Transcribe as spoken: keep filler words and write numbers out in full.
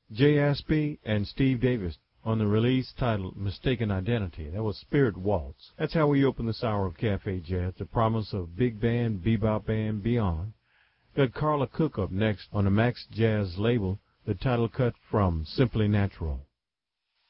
Jay Aspey and Steve Davis on the release titled Mistaken Identity. That was Spirit Waltz. That's how we open this hour of Cafe Jazz, the promise of big band, bebop band, beyond. Got Carla Cook up next on the Max Jazz label, the title cut from Simply Natural.